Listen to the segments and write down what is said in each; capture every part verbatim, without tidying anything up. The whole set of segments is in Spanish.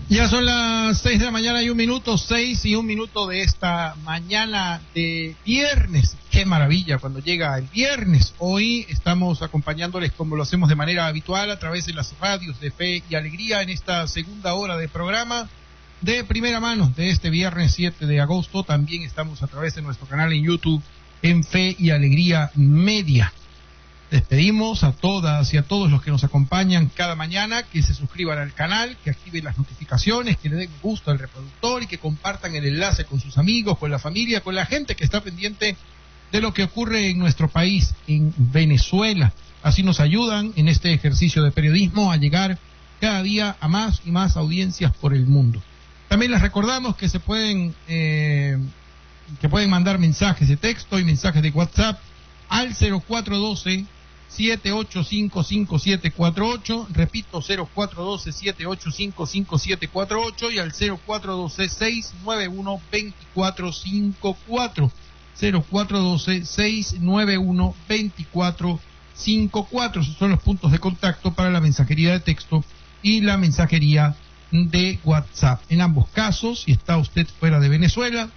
Ya son las seis de la mañana y un minuto, seis y un minuto de esta mañana de viernes. Qué maravilla cuando llega el viernes. Hoy estamos acompañándoles como lo hacemos de manera habitual a través de las radios de Fe y Alegría en esta segunda hora de programa de primera mano de este viernes siete de agosto. También estamos a través de nuestro canal en YouTube en Fe y Alegría Media. Despedimos a todas y a todos los que nos acompañan cada mañana, que se suscriban al canal, que activen las notificaciones, que le den gusto al reproductor y que compartan el enlace con sus amigos, con la familia, con la gente que está pendiente de lo que ocurre en nuestro país, en Venezuela. Así nos ayudan en este ejercicio de periodismo a llegar cada día a más y más audiencias por el mundo. También les recordamos que se pueden, eh, que pueden mandar mensajes de texto y mensajes de WhatsApp al cero cuatro uno dos, siete ocho cinco, cinco siete cuatro ocho, repito, cero cuatro uno dos, siete ocho cinco, cinco siete cuatro ocho y al cero cuatro uno dos, seis nueve uno, dos cuatro cinco cuatro, cero cuatro uno dos, seis nueve uno, dos cuatro cinco cuatro. Esos son los puntos de contacto para la mensajería de texto y la mensajería de WhatsApp. En ambos casos, si está usted fuera de Venezuela,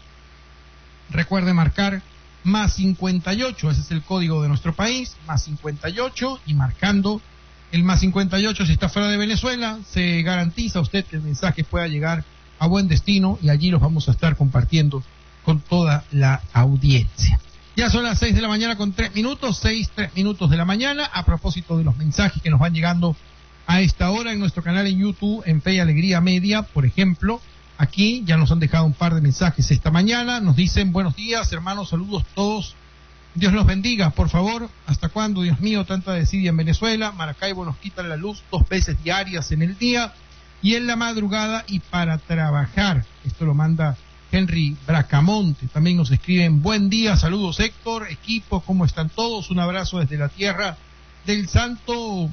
recuerde marcar más cincuenta y ocho, ese es el código de nuestro país, más cincuenta y ocho, y marcando el más cincuenta y ocho si está fuera de Venezuela, se garantiza a usted que el mensaje pueda llegar a buen destino y allí los vamos a estar compartiendo con toda la audiencia. Ya son las seis de la mañana con tres minutos, seis, tres minutos de la mañana, a propósito de los mensajes que nos van llegando a esta hora en nuestro canal en YouTube, en Fe y Alegría Media, por ejemplo. Aquí ya nos han dejado un par de mensajes esta mañana, nos dicen buenos días hermanos, saludos todos, Dios los bendiga, por favor, ¿hasta cuándo, Dios mío, tanta desidia en Venezuela? Maracaibo nos quita la luz dos veces diarias en el día y en la madrugada y para trabajar. Esto lo manda Henry Bracamonte. También nos escriben buen día, saludos Héctor, equipo, ¿cómo están todos? Un abrazo desde la tierra del Santo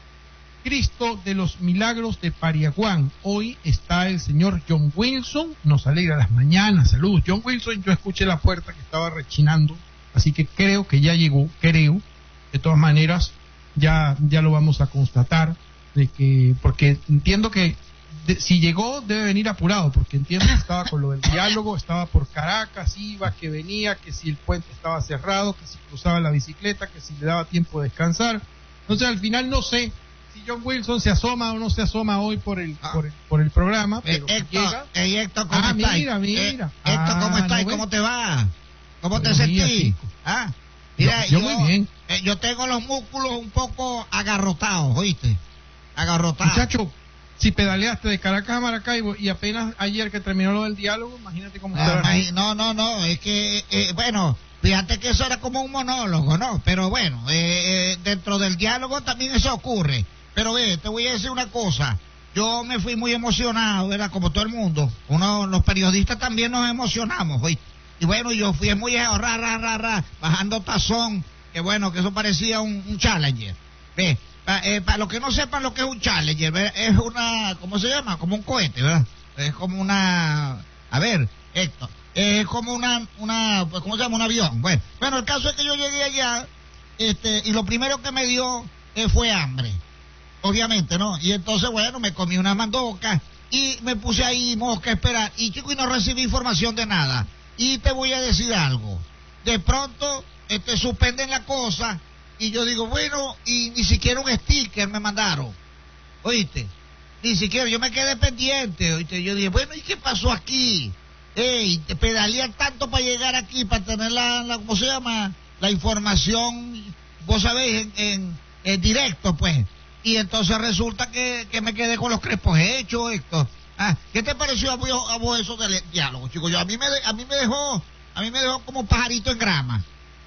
Cristo de los Milagros de Pariaguán. Hoy está el señor John Wilson, nos alegra las mañanas. Saludos, John Wilson. Yo escuché la puerta que estaba rechinando, así que creo que ya llegó, creo. De todas maneras, ya ya lo vamos a constatar, de que porque entiendo que de, si llegó debe venir apurado, porque entiendo que estaba con lo del diálogo, estaba por Caracas, iba, que venía, que si el puente estaba cerrado, que si cruzaba la bicicleta, que si le daba tiempo de descansar. Entonces al final no sé si John Wilson se asoma o no se asoma hoy por el ah. por el, por el programa, pero eh, Héctor, llega. Eh, Héctor, ¿cómo ah, estás? mira, mira. Eh, Héctor, ¿cómo ah, estás? ¿no ¿Cómo te va? ¿Cómo Buenos te días, sentís? chico. Ah, mira, yo, yo, yo muy bien. Eh, yo tengo los músculos un poco agarrotados, ¿oíste? Agarrotados. Muchacho, si pedaleaste de Caracas a Maracaibo y apenas ayer que terminó lo del diálogo, imagínate cómo ah, te No, no, no, es que, eh, bueno, fíjate que eso era como un monólogo, ¿no? Pero bueno, eh, eh, dentro del diálogo también eso ocurre. Pero ve, te voy a decir una cosa, yo me fui muy emocionado, ¿verdad? Como todo el mundo, uno, los periodistas también nos emocionamos, ¿oíste? Y bueno, yo fui muy ra, ra, ra, ra, bajando tazón, que bueno, que eso parecía un, un Challenger. Ve, para eh, pa los que no sepan lo que es un Challenger, ¿verdad? Es una, ¿cómo se llama? Como un cohete, ¿verdad? Es como una, a ver, Héctor, es como una, una, pues, ¿cómo se llama? Un avión. Bueno, bueno, el caso es que yo llegué allá, este, y lo primero que me dio eh, fue hambre. Obviamente, ¿no? Y entonces, bueno, me comí una mandoca y me puse ahí mosca a esperar. Y chico, y no recibí información de nada. Y te voy a decir algo. De pronto, este, suspenden la cosa y yo digo, bueno, y ni siquiera un sticker me mandaron. ¿Oíste? Ni siquiera, yo me quedé pendiente, ¿oíste? Yo dije, bueno, ¿y qué pasó aquí? Ey, te pedalean tanto para llegar aquí, para tener la, la ¿cómo se llama? La información, vos sabéis, en, en, en directo, pues. Y entonces resulta que, que me quedé con los crespos hechos, Héctor. Ah, ¿qué te pareció a vos, a vos eso del diálogo, chicos? Yo, a mí me a mí me dejó, a mí me dejó como pajarito en grama.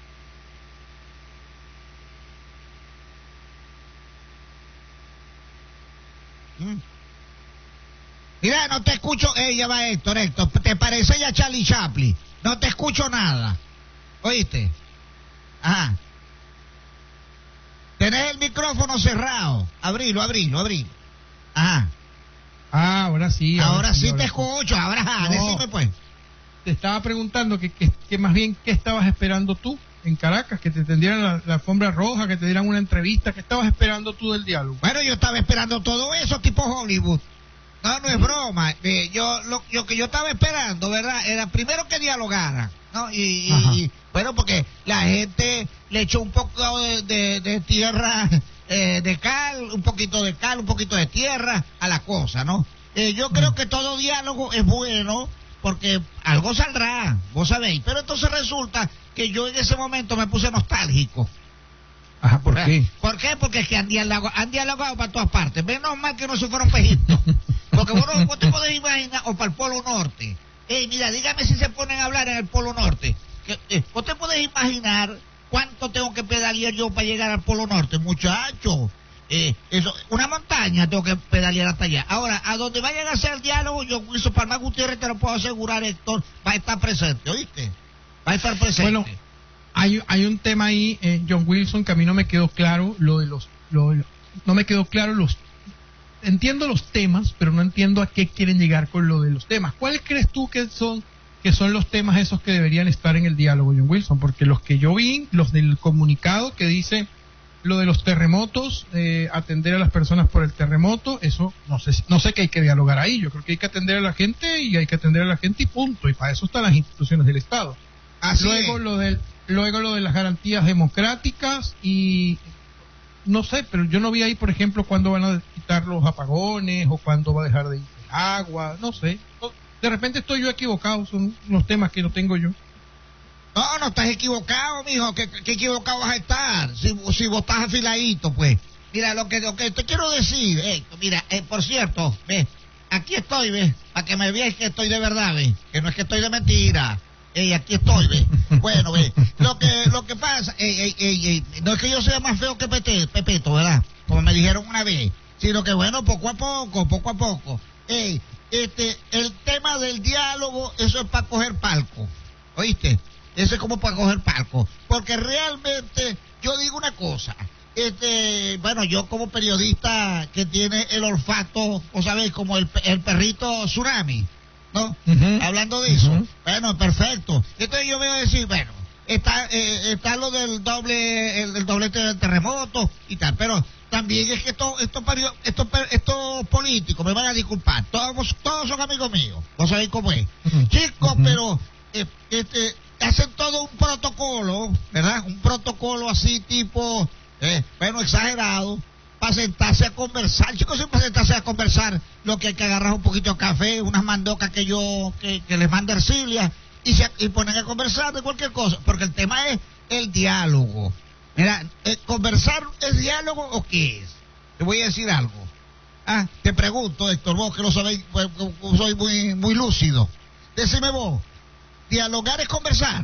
¿Mm? Mira, no te escucho, ella va Héctor, Héctor, ¿te parece ya Charlie Chaplin? No te escucho nada. ¿Oíste? Ajá. Tenés el micrófono cerrado. Abrilo, abrilo, abrilo. Ajá. Ah, ahora sí. Ahora, ahora sí, ahora te sí. escucho. Ahora, no, decime pues. Te estaba preguntando que, que, que más bien, ¿qué estabas esperando tú en Caracas? Que te tendieran la, la alfombra roja, que te dieran una entrevista. ¿Qué estabas esperando tú del diálogo? Bueno, yo estaba esperando todo eso, tipo Hollywood. No, no es broma. Eh, yo lo, lo que yo estaba esperando, ¿verdad? Era primero que dialogaran, ¿no? Y, y, y bueno, porque la gente le echó un poco de, de, de tierra, eh, de cal, un poquito de cal, un poquito de tierra a la cosa, ¿no? Eh, yo creo que todo diálogo es bueno porque algo saldrá, vos sabéis. Pero entonces resulta que yo en ese momento me puse nostálgico. Ajá, ¿por qué? ¿Por qué? Porque es que han dialogado, han dialogado para todas partes. Menos mal que no se fueron pejitos. Porque vos, no, vos te podés imaginar, o para el Polo Norte. Ey, mira, dígame si se ponen a hablar en el Polo Norte. Que, eh, vos te podés imaginar cuánto tengo que pedalear yo para llegar al Polo Norte, muchacho. Eh, eso, una montaña tengo que pedalear hasta allá. Ahora, a donde vayan a hacer el diálogo, yo, Wilson Palma Gutiérrez, te lo puedo asegurar, Héctor, va a estar presente, ¿oíste? Va a estar presente. Bueno, hay, hay un tema ahí, eh, John Wilson, que a mí no me quedó claro, lo de los, lo, no me quedó claro los, entiendo los temas, pero no entiendo a qué quieren llegar con lo de los temas. ¿Cuáles crees tú que son, que son los temas esos que deberían estar en el diálogo, John Wilson? Porque los que yo vi, los del comunicado que dice lo de los terremotos, eh, atender a las personas por el terremoto, eso no sé, no sé qué hay que dialogar ahí. Yo creo que hay que atender a la gente y hay que atender a la gente y punto. Y para eso están las instituciones del Estado. Así luego es. lo del, luego lo de las garantías democráticas y no sé, pero yo no vi ahí, por ejemplo, cuándo van a quitar los apagones o cuándo va a dejar de ir el agua, no sé. De repente estoy yo equivocado, son unos temas que no tengo yo. No, no estás equivocado, mijo. ¿Qué, qué equivocado vas a estar? Si, si vos estás afiladito, pues. Mira, lo que, lo que te quiero decir, eh, mira, eh, por cierto, ve, aquí estoy, ve, para que me veáis que estoy de verdad, ve, que no es que estoy de mentira. Ey, aquí estoy, ve. Bueno, ve, lo que, lo que pasa, ey, ey, ey, ey, no es que yo sea más feo que Pete, Pepeto, ¿verdad? Como me dijeron una vez, sino que bueno, poco a poco, poco a poco. Ey, este, el tema del diálogo, eso es para coger palco, ¿oíste? Eso es como para coger palco, porque realmente, yo digo una cosa, este, bueno, yo como periodista que tiene el olfato, o sabéis, como el, el perrito Tsunami, ¿no? Uh-huh. Hablando de eso, uh-huh. Bueno, perfecto. Entonces yo voy a decir, bueno, está, eh, está lo del doble, el, el doblete del terremoto y tal, pero también es que estos esto, esto, esto, esto políticos, me van a disculpar, todos, todos son amigos míos, no sabéis cómo es, uh-huh. Chicos, uh-huh. Pero, eh, este, hacen todo un protocolo, ¿verdad? Un protocolo así tipo, eh, bueno, exagerado, para sentarse a conversar. Chicos, siempre para sentarse a conversar, lo que hay que agarrar un poquito de café, unas mandocas que yo, que, que les manda Ercilia, y se y ponen a conversar de cualquier cosa, porque el tema es el diálogo. Mira, eh, ¿conversar es diálogo o qué es? Te voy a decir algo. Ah, te pregunto, Héctor, vos que lo sabéis, pues, soy muy, muy lúcido. Decime vos, ¿dialogar es conversar?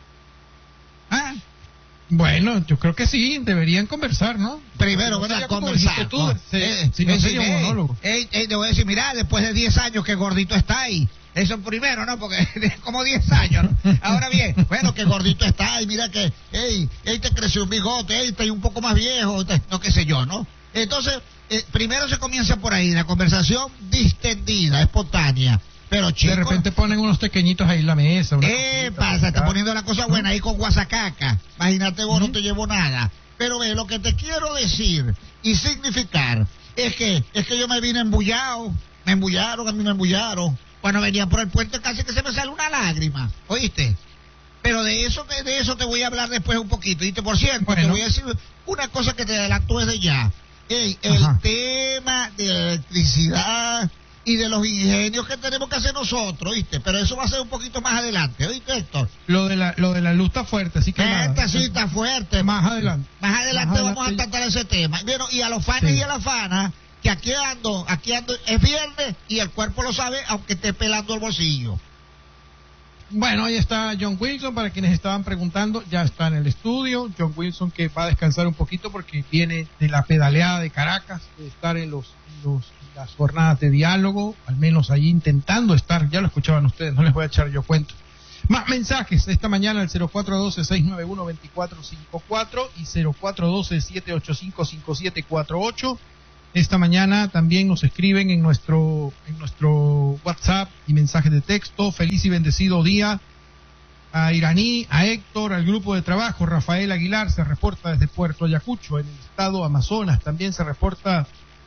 ¿Ah? Bueno, yo creo que sí, deberían conversar, ¿no? Primero, ¿verdad? Conversar. Tú, ¿no? Sí, eh, si no eh, sería eh, un monólogo. Eh, eh, te voy a decir, mira, después de diez años que Gordito está ahí. Eso primero, ¿no? Porque como diez años, ¿no? Ahora bien, bueno, que Gordito está ahí, mira que, hey, hey, te creció un bigote, hey, está un poco más viejo, te, no qué sé yo, ¿no? Entonces, eh, primero se comienza por ahí, la conversación distendida, espontánea. Pero chicos, de repente ponen unos pequeñitos ahí en la mesa. ¿Qué pasa? Está poniendo la cosa buena ahí con guasacaca. Imagínate vos, uh-huh. No te llevo nada. Pero ve, lo que te quiero decir y significar es que es que yo me vine embullado. Me embullaron, a mí me embullaron. Cuando venía por el puente casi que se me sale una lágrima. ¿Oíste? Pero de eso de eso te voy a hablar después un poquito. Y te, por cierto, bueno. Te voy a decir una cosa que te adelanto desde ya. Ey, el Ajá. tema de la electricidad y de los ingenios que tenemos que hacer nosotros, ¿viste? Pero eso va a ser un poquito más adelante, ¿oíste, Héctor? Lo de la lo de la luz está fuerte, así que Esta sí está fuerte. Más adelante. Más adelante más vamos adelante. a tratar ese tema. Bueno, y a los fanes sí. y a las fanas, que aquí ando, aquí ando, es viernes y el cuerpo lo sabe, aunque esté pelando el bolsillo. Bueno, ahí está John Wilson, para quienes estaban preguntando, ya está en el estudio. John Wilson, que va a descansar un poquito porque viene de la pedaleada de Caracas, de estar en los, los las jornadas de diálogo, al menos ahí intentando estar, ya lo escuchaban ustedes, no les voy a echar yo cuento. Más mensajes esta mañana al cero cuatro uno dos, seis nueve uno, dos cuatro cinco cuatro y cero cuatro uno dos, siete ocho cinco, cinco siete cuatro ocho. Esta mañana también nos escriben en nuestro en nuestro WhatsApp y mensajes de texto. Feliz y bendecido día a Iraní, a Héctor, al grupo de trabajo. Rafael Aguilar se reporta desde Puerto Ayacucho, en el estado Amazonas. También se reporta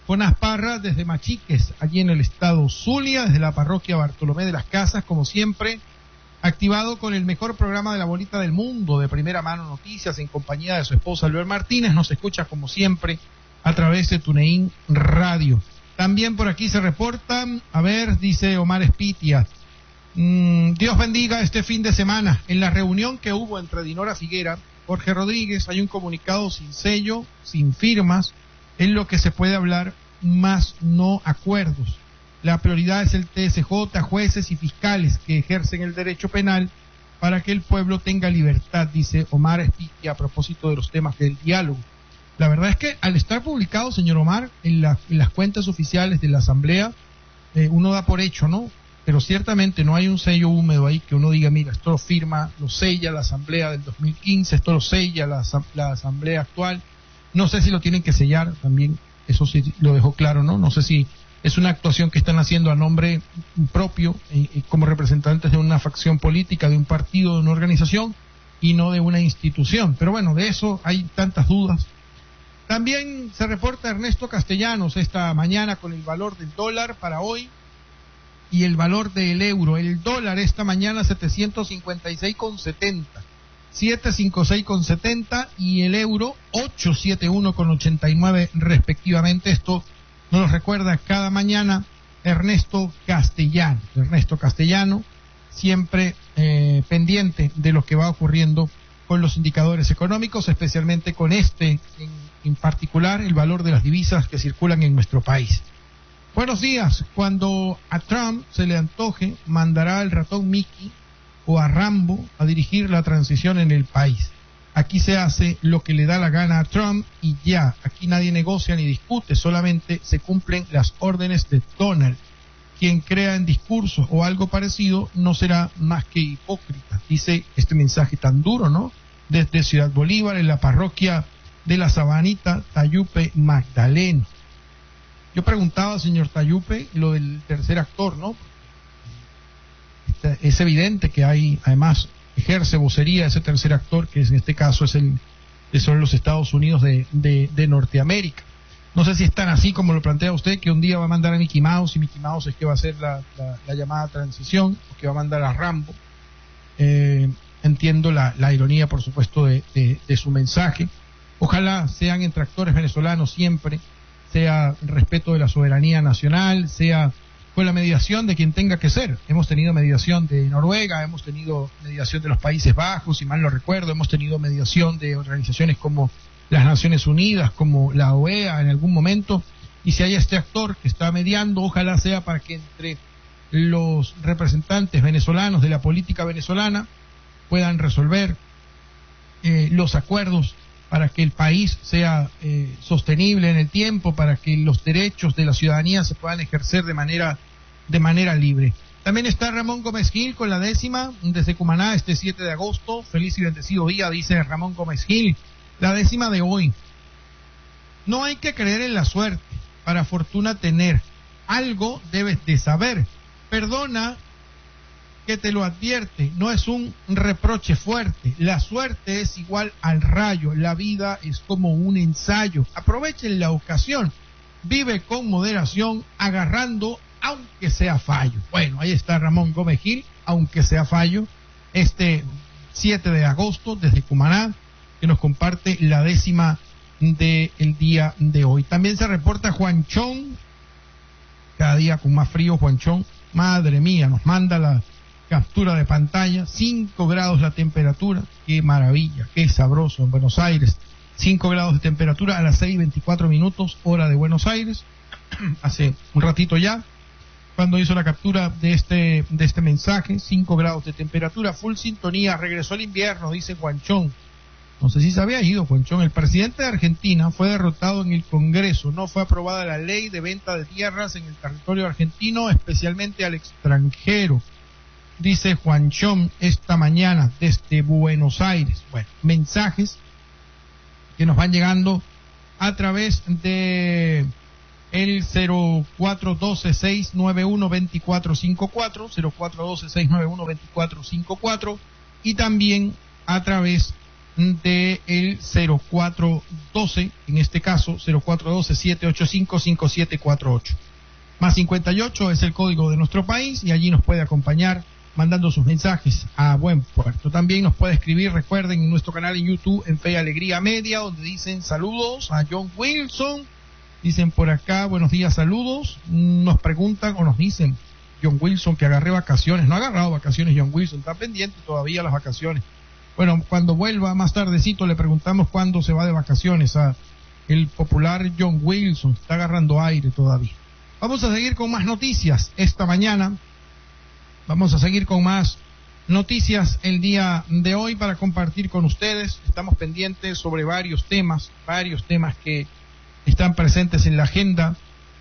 Jonas Parra desde Machiques, allí en el estado Zulia, desde la parroquia Bartolomé de las Casas, como siempre, activado con el mejor programa de la bolita del mundo, de primera mano noticias, en compañía de su esposa Albert Martínez. Nos escucha como siempre a través de TuneIn Radio. También por aquí se reportan, a ver, dice Omar Espitia, mmm, Dios bendiga este fin de semana. En la reunión que hubo entre Dinora Figuera, Jorge Rodríguez, hay un comunicado sin sello, sin firmas, en lo que se puede hablar, más no acuerdos. La prioridad es el T S J, jueces y fiscales que ejercen el derecho penal para que el pueblo tenga libertad, dice Omar Espitia a propósito de los temas del diálogo. La verdad es que al estar publicado, señor Omar, en, la, en las cuentas oficiales de la Asamblea, eh, uno da por hecho, ¿no? Pero ciertamente no hay un sello húmedo ahí que uno diga, mira, esto lo firma, lo sella la Asamblea del dos mil quince, esto lo sella la, la Asamblea actual. No sé si lo tienen que sellar también, eso sí lo dejó claro, ¿no? No sé si es una actuación que están haciendo a nombre propio, eh, como representantes de una facción política, de un partido, de una organización, y no de una institución. Pero bueno, de eso hay tantas dudas. También se reporta Ernesto Castellanos esta mañana con el valor del dólar para hoy y el valor del euro. El dólar esta mañana setecientos cincuenta y seis con setenta, setecientos cincuenta y seis con setenta, y el euro ochocientos setenta y uno con ochenta y nueve respectivamente. Esto nos lo recuerda cada mañana Ernesto Castellano. Ernesto Castellano, siempre eh, pendiente de lo que va ocurriendo con los indicadores económicos, especialmente con este en, en particular, el valor de las divisas que circulan en nuestro país. Buenos días. Cuando a Trump se le antoje, mandará al ratón Mickey o a Rambo a dirigir la transición en el país. Aquí se hace lo que le da la gana a Trump y ya. Aquí nadie negocia ni discute, solamente se cumplen las órdenes de Donald. Quien crea en discursos o algo parecido no será más que hipócrita. Dice este mensaje tan duro, ¿no? Desde Ciudad Bolívar, en la parroquia de la Sabanita, Tayupe Magdaleno. Yo preguntaba, señor Tayupe, lo del tercer actor, ¿no? Es evidente que hay, además, ejerce vocería ese tercer actor, que en este caso es el, son los Estados Unidos de, de, de Norteamérica. No sé si es tan así como lo plantea usted, que un día va a mandar a Mickey Mouse, y Mickey Mouse es que va a hacer la, la, la llamada transición, o que va a mandar a Rambo. Eh, entiendo la, la ironía, por supuesto, de, de, de su mensaje. Ojalá sean entre actores venezolanos siempre, sea respeto de la soberanía nacional, sea con la mediación de quien tenga que ser. Hemos tenido mediación de Noruega, hemos tenido mediación de los Países Bajos, si mal no recuerdo, hemos tenido mediación de organizaciones como las Naciones Unidas, como la O E A en algún momento, y si hay este actor que está mediando, ojalá sea para que entre los representantes venezolanos de la política venezolana puedan resolver eh, los acuerdos para que el país sea eh, sostenible en el tiempo, para que los derechos de la ciudadanía se puedan ejercer de manera de manera libre. También está Ramón Gómez Gil con la décima desde Cumaná este siete de agosto. Feliz y bendecido día, dice Ramón Gómez Gil. La décima de hoy. No hay que creer en la suerte, para fortuna tener. Algo debes de saber. Perdona que te lo advierte, no es un reproche fuerte. La suerte es igual al rayo, la vida es como un ensayo. Aprovechen la ocasión, vive con moderación, agarrando aunque sea fallo. Bueno, ahí está Ramón Gómez Gil, aunque sea fallo, este siete de agosto desde Cumaná, que nos comparte la décima del día de hoy. También se reporta Juanchón, cada día con más frío Juanchón, madre mía, nos manda la captura de pantalla, cinco grados la temperatura, qué maravilla, qué sabroso en Buenos Aires, cinco grados de temperatura a las seis y veinticuatro minutos, hora de Buenos Aires, hace un ratito ya, cuando hizo la captura de este, de este mensaje, cinco grados de temperatura, full sintonía, regresó el invierno, dice Juanchón. No sé si se había ido, Juanchón. El presidente de Argentina fue derrotado en el Congreso, no fue aprobada la ley de venta de tierras en el territorio argentino, especialmente al extranjero, dice Juanchón esta mañana desde Buenos Aires. Bueno, mensajes que nos van llegando a través de el cero cuatro uno dos, seis nueve uno, dos cuatro cinco cuatro, cero cuatro uno dos, seis nueve uno, dos cuatro cinco cuatro, y también a través de el cero cuatro doce, en este caso cero cuatro doce, siete ocho cinco, cinco siete cuatro ocho. Más cincuenta y ocho es el código de nuestro país y allí nos puede acompañar mandando sus mensajes a buen puerto. También nos puede escribir, recuerden, en nuestro canal en YouTube, en Fe y Alegría Media, donde dicen saludos a John Wilson. Dicen por acá, buenos días, saludos. Nos preguntan o nos dicen, John Wilson, que agarré vacaciones. No ha agarrado vacaciones John Wilson, está pendiente todavía las vacaciones. Bueno, cuando vuelva más tardecito le preguntamos cuándo se va de vacaciones a el popular John Wilson. Está agarrando aire todavía. Vamos a seguir con más noticias esta mañana. Vamos a seguir con más noticias el día de hoy para compartir con ustedes. Estamos pendientes sobre varios temas, varios temas que están presentes en la agenda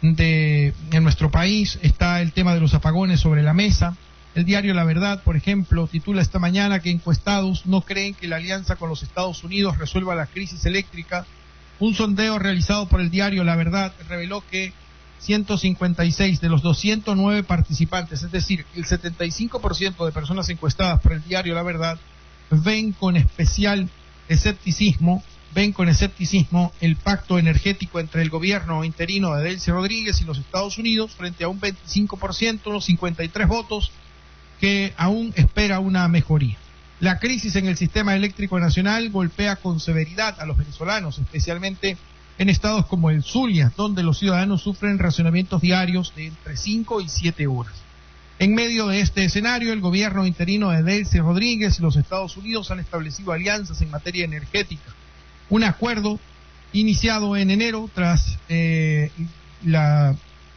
de en nuestro país. Está el tema de los apagones sobre la mesa. El diario La Verdad, por ejemplo, titula esta mañana que encuestados no creen que la alianza con los Estados Unidos resuelva la crisis eléctrica. Un sondeo realizado por el diario La Verdad reveló que ciento cincuenta y seis de los doscientos nueve participantes, es decir, el setenta y cinco por ciento de personas encuestadas por el diario La Verdad, ven con especial escepticismo, ven con escepticismo el pacto energético entre el gobierno interino de Delcy Rodríguez y los Estados Unidos frente a un veinticinco por ciento, los cincuenta y tres votos, que aún espera una mejoría. La crisis en el sistema eléctrico nacional golpea con severidad a los venezolanos, especialmente en estados como el Zulia, donde los ciudadanos sufren racionamientos diarios de entre cinco y siete horas. En medio de este escenario, el gobierno interino de Delcy Rodríguez y los Estados Unidos han establecido alianzas en materia energética. Un acuerdo iniciado en enero tras eh, la,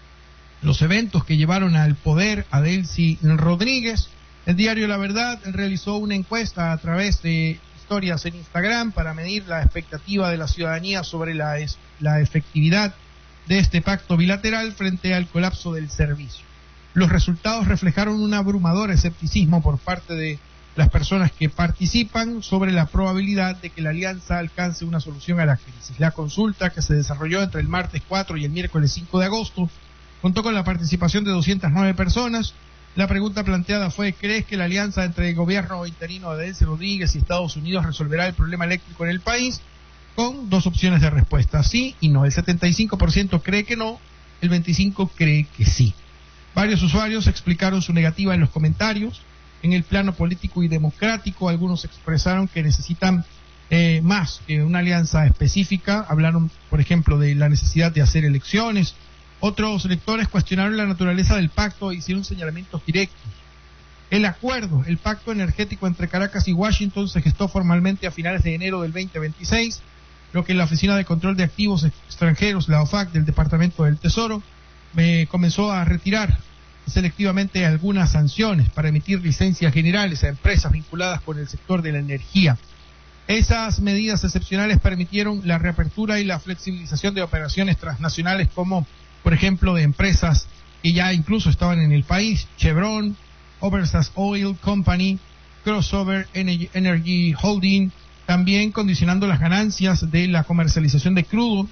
los eventos que llevaron al poder a Delcy Rodríguez. El diario La Verdad realizó una encuesta a través de historias en Instagram para medir la expectativa de la ciudadanía sobre la, la efectividad de este pacto bilateral frente al colapso del servicio. Los resultados reflejaron un abrumador escepticismo por parte de las personas que participan sobre la probabilidad de que la alianza alcance una solución a la crisis. La consulta, que se desarrolló entre el martes cuatro y el miércoles cinco de agosto, contó con la participación de doscientas nueve personas. La pregunta planteada fue: ¿crees que la alianza entre el gobierno interino de Delcy Rodríguez y Estados Unidos resolverá el problema eléctrico en el país? Con dos opciones de respuesta, sí y no. El setenta y cinco por ciento cree que no, el veinticinco por ciento cree que sí. Varios usuarios explicaron su negativa en los comentarios. En el plano político y democrático, algunos expresaron que necesitan eh, más que una alianza específica. Hablaron, por ejemplo, de la necesidad de hacer elecciones. Otros lectores cuestionaron la naturaleza del pacto e hicieron señalamientos directos. El acuerdo, el pacto energético entre Caracas y Washington, se gestó formalmente a finales de enero del veinte veintiséis, lo que la Oficina de Control de Activos Extranjeros, la O F A C, del Departamento del Tesoro, eh, comenzó a retirar selectivamente algunas sanciones para emitir licencias generales a empresas vinculadas con el sector de la energía. Esas medidas excepcionales permitieron la reapertura y la flexibilización de operaciones transnacionales como, por ejemplo, de empresas que ya incluso estaban en el país: Chevron, Overseas Oil Company, Crossover Energy Holding, también condicionando las ganancias de la comercialización de crudo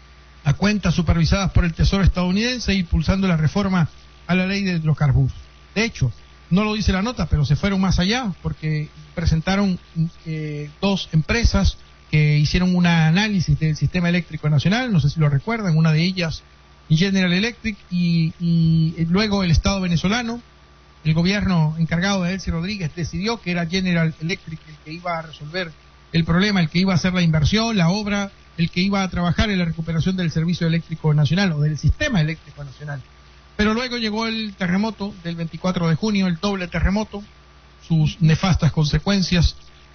a cuentas supervisadas por el Tesoro estadounidense, impulsando la reforma a la ley de hidrocarburos. De hecho, no lo dice la nota, pero se fueron más allá, porque presentaron eh, dos empresas que hicieron un análisis del sistema eléctrico nacional, no sé si lo recuerdan, una de ellas General Electric, y, y luego el Estado venezolano, el gobierno encargado de Delcy Rodríguez, decidió que era General Electric el que iba a resolver el problema, el que iba a hacer la inversión, la obra, el que iba a trabajar en la recuperación del servicio eléctrico nacional o del sistema eléctrico nacional. Pero luego llegó el terremoto del veinticuatro de junio, el doble terremoto, sus nefastas consecuencias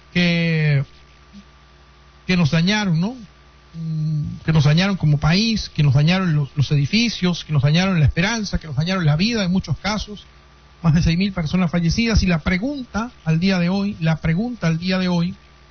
que, que nos dañaron, ¿no? Que nos dañaron como país, que nos dañaron los, los edificios, que nos dañaron la esperanza, que nos dañaron la vida en muchos casos. Más de seis mil personas fallecidas. Y la pregunta al día de hoy, la pregunta al día de hoy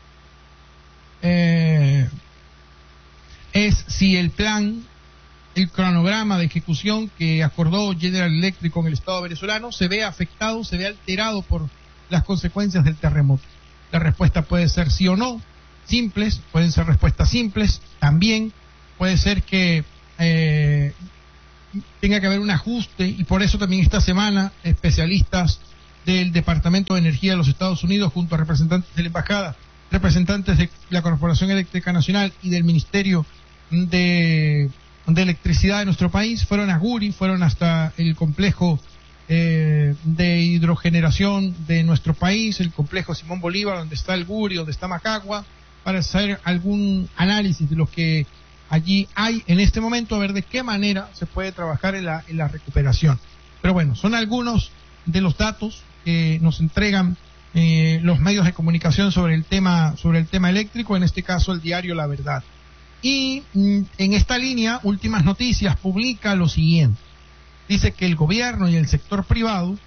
eh, es si el plan, el cronograma de ejecución que acordó General Electric con el Estado venezolano se ve afectado, se ve alterado por las consecuencias del terremoto. La respuesta puede ser sí o no, simples, pueden ser respuestas simples, también puede ser que eh, tenga que haber un ajuste, y por eso también esta semana especialistas del Departamento de Energía de los Estados Unidos junto a representantes de la Embajada representantes de la Corporación Eléctrica Nacional y del Ministerio de, de Electricidad de nuestro país, fueron a Guri, fueron hasta el complejo eh, de hidrogeneración de nuestro país, el complejo Simón Bolívar, donde está el Guri, donde está Macagua, para hacer algún análisis de lo que allí hay en este momento, a ver de qué manera se puede trabajar en la, en la recuperación. Pero bueno, son algunos de los datos que nos entregan eh, los medios de comunicación sobre el tema, sobre el tema eléctrico, en este caso el diario La Verdad. Y mm, en esta línea, Últimas Noticias publica lo siguiente. Dice que el gobierno y el sector privado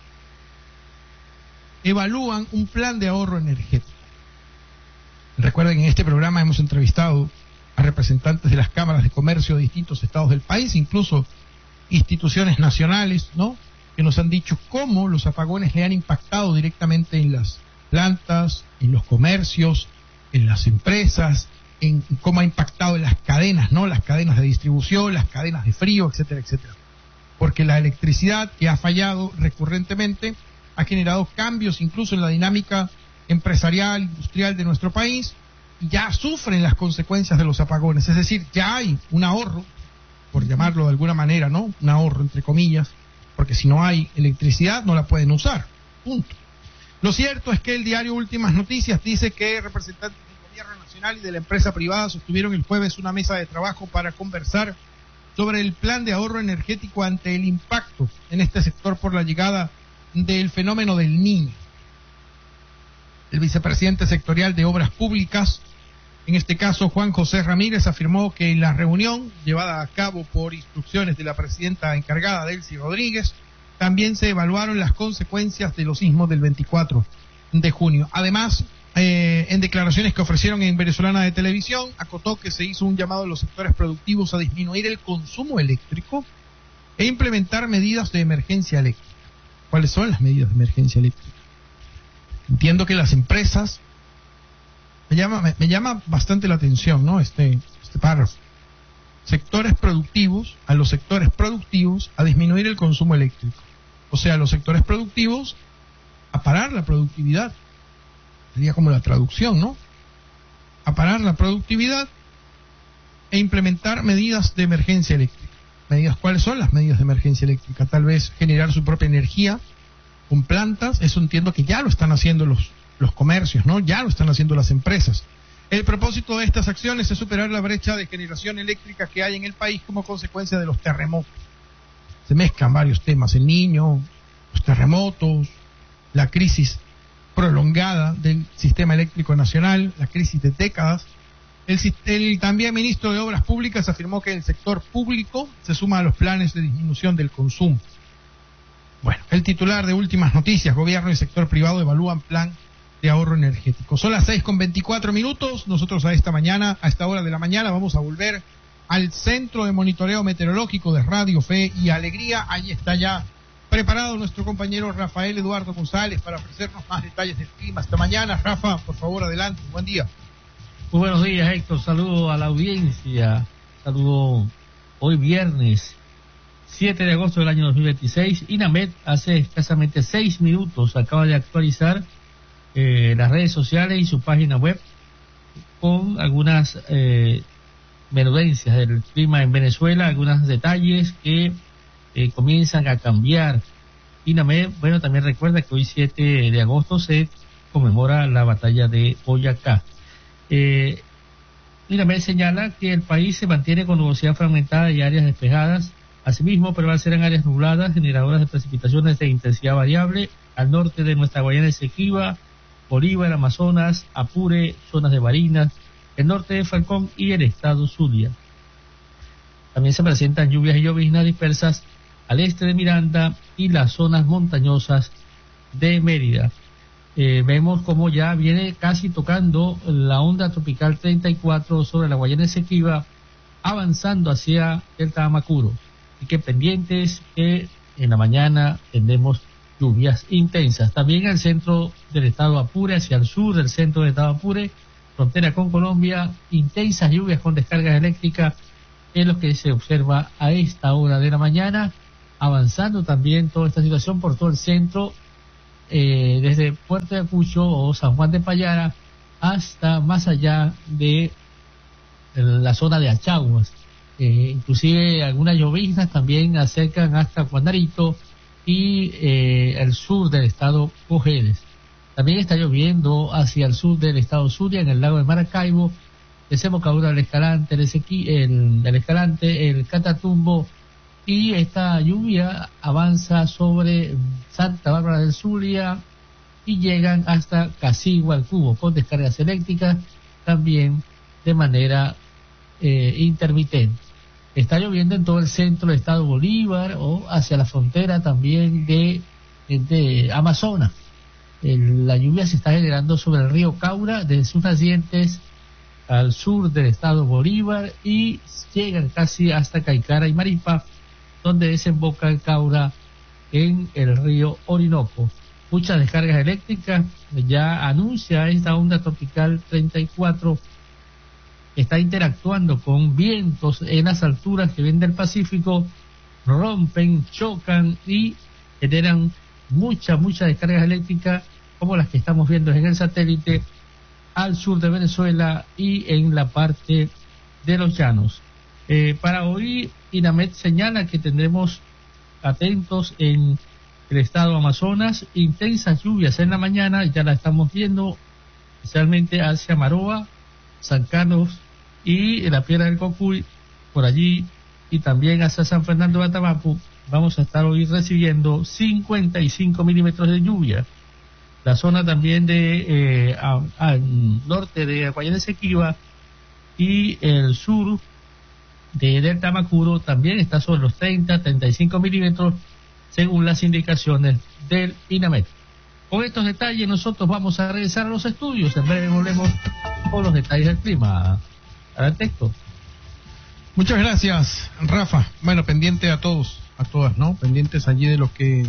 evalúan un plan de ahorro energético. Recuerden, en este programa hemos entrevistado a representantes de las cámaras de comercio de distintos estados del país, incluso instituciones nacionales, ¿no?, que nos han dicho cómo los apagones le han impactado directamente en las plantas, en los comercios, en las empresas, en cómo ha impactado en las cadenas, ¿no?, las cadenas de distribución, las cadenas de frío, etcétera, etcétera. Porque la electricidad que ha fallado recurrentemente ha generado cambios incluso en la dinámica empresarial, industrial de nuestro país, y ya sufren las consecuencias de los apagones. Es decir, ya hay un ahorro, por llamarlo de alguna manera, ¿no?, un ahorro entre comillas, porque si no hay electricidad no la pueden usar, punto. Lo cierto es que el diario Últimas Noticias dice que representantes del gobierno nacional y de la empresa privada sostuvieron el jueves una mesa de trabajo para conversar sobre el plan de ahorro energético ante el impacto en este sector por la llegada del fenómeno del Niño. El vicepresidente sectorial de Obras Públicas, en este caso Juan José Ramírez, afirmó que en la reunión llevada a cabo por instrucciones de la presidenta encargada, Delcy Rodríguez, también se evaluaron las consecuencias de los sismos del veinticuatro de junio. Además, eh, en declaraciones que ofrecieron en Venezolana de Televisión, acotó que se hizo un llamado a los sectores productivos a disminuir el consumo eléctrico e implementar medidas de emergencia eléctrica. ¿Cuáles son las medidas de emergencia eléctrica? Entiendo que las empresas, me llama, me, me llama bastante la atención, ¿no?, este, este párrafo. Sectores productivos, a los sectores productivos a disminuir el consumo eléctrico. O sea, los sectores productivos a parar la productividad. Sería como la traducción, ¿no? A parar la productividad e implementar medidas de emergencia eléctrica. ¿Medidas cuáles son las medidas de emergencia eléctrica? Tal vez generar su propia energía con plantas, eso entiendo que ya lo están haciendo los, los comercios, ¿no? Ya lo están haciendo las empresas. El propósito de estas acciones es superar la brecha de generación eléctrica que hay en el país como consecuencia de los terremotos. Se mezclan varios temas, el Niño, los terremotos, la crisis prolongada del sistema eléctrico nacional, la crisis de décadas. El, el también ministro de Obras Públicas afirmó que el sector público se suma a los planes de disminución del consumo. Bueno, el titular de Últimas Noticias, gobierno y sector privado evalúan plan de ahorro energético. Son las seis con veinticuatro minutos. Nosotros a esta mañana, a esta hora de la mañana, vamos a volver al Centro de Monitoreo Meteorológico de Radio Fe y Alegría. Allí está ya preparado nuestro compañero Rafael Eduardo González para ofrecernos más detalles del clima esta mañana. Rafa, por favor, adelante. Buen día. Muy buenos días, Héctor. Saludo a la audiencia. Saludo hoy viernes siete de agosto del año dos mil veintiséis. INAMED hace escasamente seis minutos acaba de actualizar eh, las redes sociales y su página web con algunas eh, menudencias del clima en Venezuela, algunos detalles que eh, comienzan a cambiar. INAMED, bueno, también recuerda que hoy siete de agosto se conmemora la batalla de Boyacá. Eh, INAMED señala que el país se mantiene con nubosidad fragmentada y áreas despejadas. Asimismo, prevalecerán áreas nubladas, generadoras de precipitaciones de intensidad variable al norte de nuestra Guayana Esequiba, Bolívar, Amazonas, Apure, zonas de Barinas, el norte de Falcón y el estado Zulia. También se presentan lluvias y lloviznas dispersas al este de Miranda y las zonas montañosas de Mérida. Eh, vemos como ya viene casi tocando la onda tropical treinta y cuatro sobre la Guayana Esequiba, avanzando hacia el Tamacuro. Y que pendientes que en la mañana tendremos lluvias intensas. También el centro del estado Apure, hacia el sur del centro del estado Apure, frontera con Colombia, intensas lluvias con descargas eléctricas es lo que se observa a esta hora de la mañana, avanzando también toda esta situación por todo el centro, eh, desde Puerto de Acucho o San Juan de Payara hasta más allá de la zona de Achaguas. Eh, inclusive algunas lloviznas también acercan hasta Guanarito y eh, el sur del estado Cojedes. También está lloviendo hacia el sur del estado Zulia, en el lago de Maracaibo, desembocadura del Escalante, el, Ezequi, el, el Escalante, el Catatumbo, y esta lluvia avanza sobre Santa Bárbara del Zulia y llegan hasta Casigua, el Cubo, con descargas eléctricas también de manera eh, intermitente. Está lloviendo en todo el centro del estado Bolívar o hacia la frontera también de, de Amazonas. El, la lluvia se está generando sobre el río Caura, desde sus nacientes al sur del estado Bolívar, y llegan casi hasta Caicara y Maripa, donde desemboca el Caura en el río Orinoco. Muchas descargas eléctricas, ya anuncia esta onda tropical treinta y cuatro, está interactuando con vientos en las alturas que vienen del Pacífico, rompen, chocan y generan muchas, muchas descargas eléctricas, como las que estamos viendo en el satélite, al sur de Venezuela y en la parte de los llanos. Eh, para hoy, INAMED señala que tendremos atentos en el estado Amazonas, intensas lluvias en la mañana, ya la estamos viendo, especialmente hacia Maroa, San Carlos y la Piedra del Cocuy, por allí, y también hacia San Fernando de Atabapo. Vamos a estar hoy recibiendo cincuenta y cinco milímetros de lluvia. La zona también de eh, a, al norte de Guayana Esequiba y el sur de Delta Macuro también está sobre los treinta, treinta y cinco milímetros, según las indicaciones del INAMED. Con estos detalles nosotros vamos a regresar a los estudios. En breve volvemos con los detalles del clima. Adelante, Héctor. Muchas gracias, Rafa. Bueno, pendiente a todos, a todas, ¿no? Pendientes allí de lo que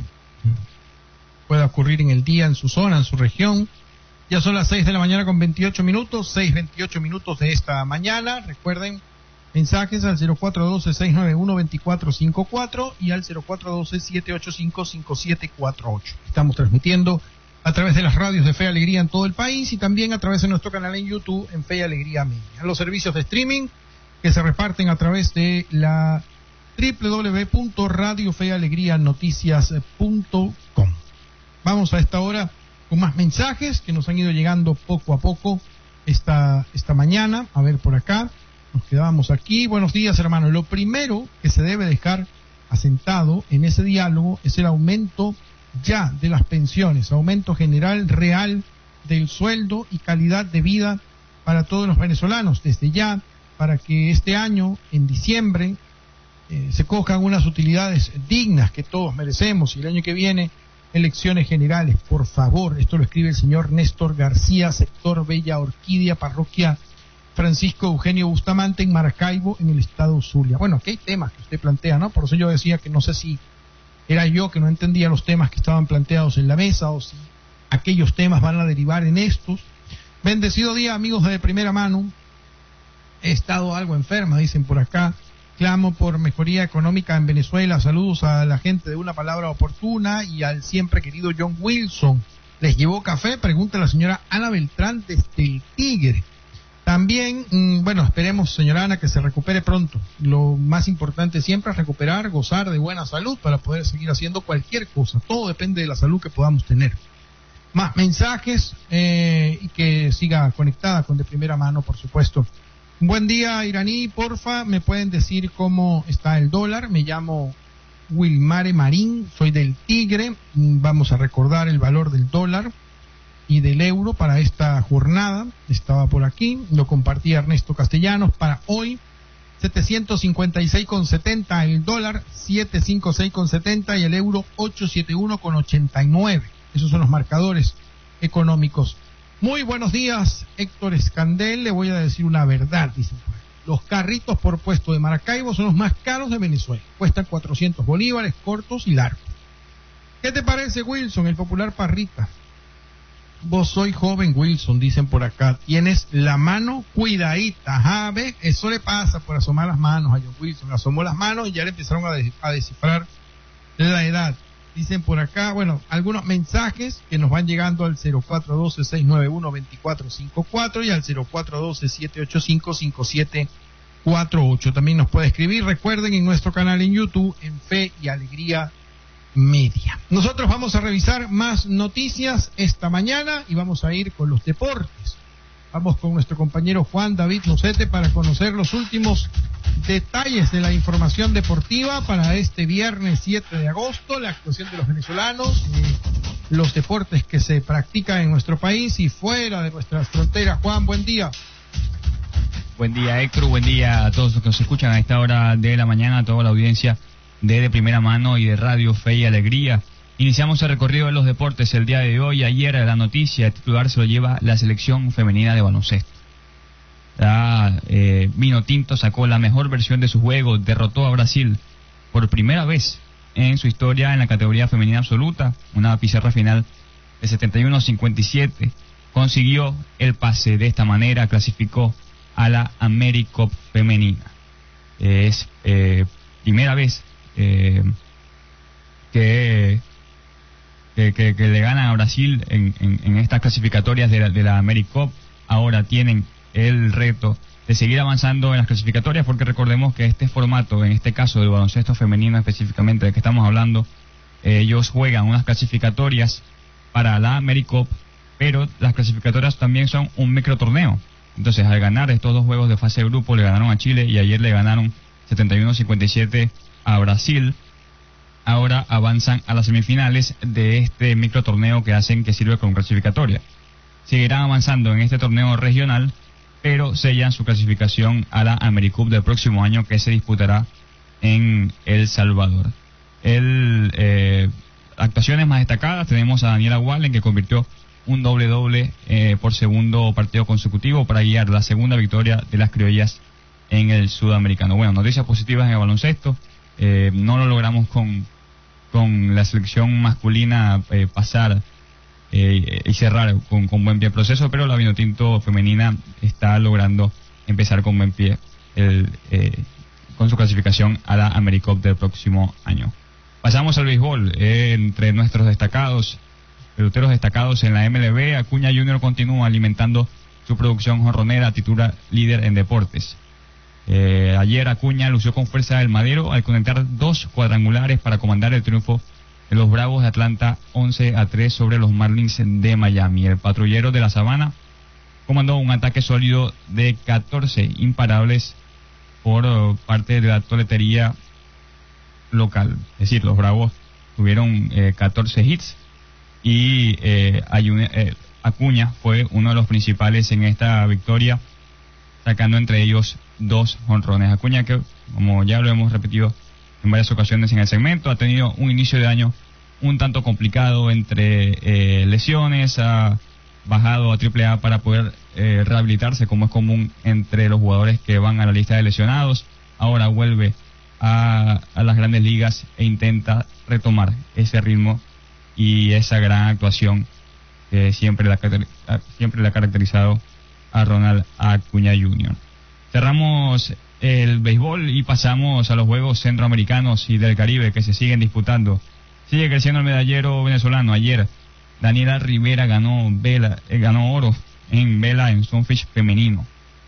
pueda ocurrir en el día, en su zona, en su región. Ya son las seis de la mañana con veintiocho minutos, seis veintiocho minutos de esta mañana. Recuerden, mensajes al cero cuatro uno dos, seis nueve uno, dos cuatro cinco cuatro y al cero cuatro uno dos, siete ocho cinco, cinco siete cuatro ocho. Estamos transmitiendo a través de las radios de Fe y Alegría en todo el país y también a través de nuestro canal en YouTube en Fe y Alegría Media. Los servicios de streaming que se reparten a través de la doble u doble u doble u punto radio fe y alegría noticias punto com. Vamos a esta hora con más mensajes que nos han ido llegando poco a poco esta, esta mañana. A ver por acá, nos quedábamos aquí. Buenos días, hermanos. Lo primero que se debe dejar asentado en ese diálogo es el aumento ya de las pensiones, aumento general real del sueldo y calidad de vida para todos los venezolanos, desde ya, para que este año, en diciembre, eh, se cojan unas utilidades dignas que todos merecemos, y el año que viene, elecciones generales, por favor. Esto lo escribe el señor Néstor García, sector Bella Orquídea, parroquia Francisco Eugenio Bustamante, en Maracaibo, en el estado Zulia. Bueno, aquí hay temas que usted plantea, ¿no? Por eso yo decía que no sé si era yo que no entendía los temas que estaban planteados en la mesa, o si aquellos temas van a derivar en estos. Bendecido día, amigos de primera mano. He estado algo enferma, dicen por acá. Clamo por mejoría económica en Venezuela. Saludos a la gente de Una Palabra Oportuna y al siempre querido John Wilson. ¿Les llevó café? Pregunta la señora Ana Beltrán desde el Tigre. También, mmm, bueno, esperemos, señora Ana, que se recupere pronto. Lo más importante siempre es recuperar, gozar de buena salud para poder seguir haciendo cualquier cosa. Todo depende de la salud que podamos tener. Más mensajes eh, y que siga conectada con De Primera Mano, por supuesto. Buen día, Iraní, porfa, ¿me pueden decir cómo está el dólar? Me llamo Wilmare Marín, soy del Tigre. Vamos a recordar el valor del dólar y del euro para esta jornada. Estaba por aquí, lo compartía Ernesto Castellanos. Para hoy, setecientos cincuenta y seis con setenta el dólar, setecientos cincuenta y seis con setenta y el euro ochocientos setenta y uno con ochenta y nueve. Esos son los marcadores económicos. Muy buenos días, Héctor Escandel. Le voy a decir una verdad, dicen por ahí. Los carritos por puesto de Maracaibo son los más caros de Venezuela. Cuestan cuatrocientos bolívares, cortos y largos. ¿Qué te parece, Wilson, el popular Parrita? Vos soy joven, Wilson, dicen por acá. Tienes la mano cuidadita. Ajá, ¿ves? Eso le pasa por asomar las manos a John Wilson. Asomó las manos y ya le empezaron a, de- a descifrar la edad. dicen por acá, bueno, algunos mensajes que nos van llegando al cero cuatro uno dos, seis nueve uno, dos cuatro cinco cuatro y al cero cuatro uno dos, siete ocho cinco, cinco siete cuatro ocho. También nos puede escribir, recuerden, en nuestro canal en YouTube, en Fe y Alegría Media. Nosotros vamos a revisar más noticias esta mañana y vamos a ir con los deportes. Vamos con nuestro compañero Juan David Nocete para conocer los últimos detalles de la información deportiva para este viernes siete de agosto, la actuación de los venezolanos, eh, los deportes que se practican en nuestro país y fuera de nuestras fronteras. Juan, buen día. Buen día, Héctor, buen día a todos los que nos escuchan a esta hora de la mañana, a toda la audiencia de De Primera Mano y de Radio Fe y Alegría. Iniciamos el recorrido de los deportes el día de hoy. Ayer la noticia de titular se lo lleva la selección femenina de baloncesto. La eh, Vino Tinto sacó la mejor versión de su juego, derrotó a Brasil por primera vez en su historia en la categoría femenina absoluta, una pizarra final de setenta y uno a cincuenta y siete. Consiguió el pase, de esta manera clasificó a la AmeriCup femenina. Eh, es eh, primera vez eh, que... Que, que, que le ganan a Brasil en, en, en estas clasificatorias de la, de la AmeriCup. Ahora tienen el reto de seguir avanzando en las clasificatorias, porque recordemos que este formato, en este caso del baloncesto femenino específicamente de que estamos hablando, eh, ellos juegan unas clasificatorias para la AmeriCup, pero las clasificatorias también son un microtorneo. Entonces, al ganar estos dos juegos de fase de grupo, le ganaron a Chile y ayer le ganaron setenta y uno a cincuenta y siete a Brasil. Ahora avanzan a las semifinales de este microtorneo que hacen, que sirve como clasificatoria. Seguirán avanzando en este torneo regional, pero sellan su clasificación a la AmeriCup del próximo año, que se disputará en El Salvador. El, eh, actuaciones más destacadas, tenemos a Daniela Wallen, que convirtió un doble doble eh, por segundo partido consecutivo para guiar la segunda victoria de las criollas en el sudamericano. Bueno, noticias positivas en el baloncesto. Eh, no lo logramos con, con la selección masculina eh, pasar eh, y cerrar con, con buen pie el proceso, pero la Vinotinto femenina está logrando empezar con buen pie el, eh, con su clasificación a la AmeriCup del próximo año. Pasamos al béisbol. Eh, entre nuestros destacados, peloteros destacados en la M L B, Acuña junior continúa alimentando su producción jonronera, titular líder en deportes. Eh, ayer Acuña lució con fuerza del madero al conectar dos cuadrangulares para comandar el triunfo de los Bravos de Atlanta once a tres sobre los Marlins de Miami. El patrullero de la Sabana comandó un ataque sólido de catorce imparables por uh, parte de la toletería local. Es decir, los Bravos tuvieron eh, catorce hits y eh, Ayune, eh, Acuña fue uno de los principales en esta victoria, sacando entre ellos dos jonrones. Acuña, que como ya lo hemos repetido en varias ocasiones en el segmento, ha tenido un inicio de año un tanto complicado entre eh, lesiones, ha bajado a triple A para poder eh, rehabilitarse, como es común entre los jugadores que van a la lista de lesionados. Ahora vuelve a, a las grandes ligas e intenta retomar ese ritmo y esa gran actuación que siempre la, siempre le ha caracterizado a Ronald Acuña junior Cerramos el béisbol y pasamos a los Juegos Centroamericanos y del Caribe, que se siguen disputando. Sigue creciendo el medallero venezolano. Ayer Daniela Rivera ganó vela, eh, ganó oro en vela en Sunfish femenino.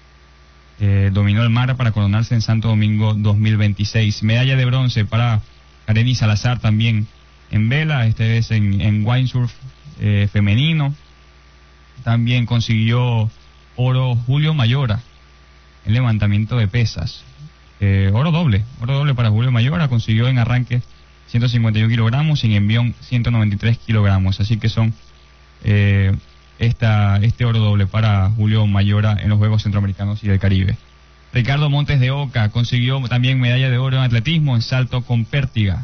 Eh, dominó el mar para coronarse en Santo Domingo dos mil veintiséis. Medalla de bronce para Kareni Salazar también en vela, este vez en, en windsurf eh, femenino. También consiguió oro Julio Mayora en levantamiento de pesas. Eh, oro doble, oro doble para Julio Mayora, consiguió en arranque ciento cincuenta y uno kilogramos y en envión ciento noventa y tres kilogramos, así que son eh, esta, este oro doble para Julio Mayora en los Juegos Centroamericanos y del Caribe. Ricardo Montes de Oca consiguió también medalla de oro en atletismo en salto con pértiga.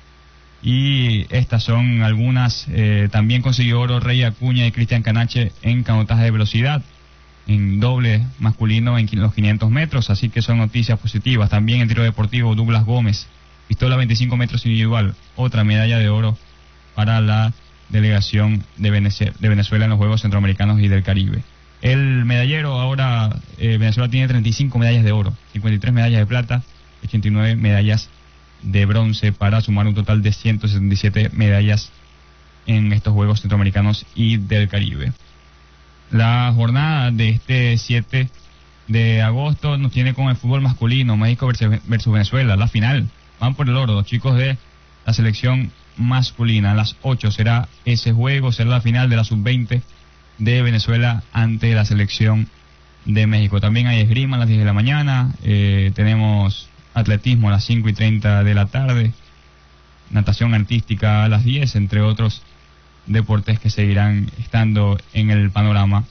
Y estas son algunas, eh, también consiguió oro Rey Acuña y Cristian Canache en canotaje de velocidad, en doble masculino en los quinientos metros, así que son noticias positivas. También en tiro deportivo, Douglas Gómez, pistola veinticinco metros individual, otra medalla de oro para la delegación de Venezuela, de Venezuela en los Juegos Centroamericanos y del Caribe. El medallero, ahora eh, Venezuela tiene treinta y cinco medallas de oro, cincuenta y tres medallas de plata, ochenta y nueve medallas de bronce para sumar un total de ciento setenta y siete medallas en estos Juegos Centroamericanos y del Caribe. La jornada de este siete de agosto nos tiene con el fútbol masculino, México versus Venezuela, la final. Van por el oro los chicos de la selección masculina. A las ocho será ese juego, será la final de la sub veinte de Venezuela ante la selección de México. También hay esgrima a las diez de la mañana, eh, tenemos atletismo a las cinco y treinta de la tarde, natación artística a las diez, entre otros deportes que seguirán estando en el panorama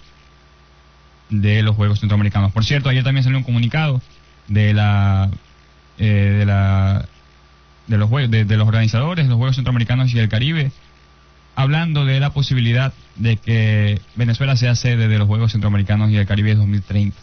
de los Juegos Centroamericanos. Por cierto, ayer también salió un comunicado de la eh, de la de los juegos de, de los organizadores de los Juegos Centroamericanos y del Caribe, hablando de la posibilidad de que Venezuela sea sede de los Juegos Centroamericanos y del Caribe dos mil treinta.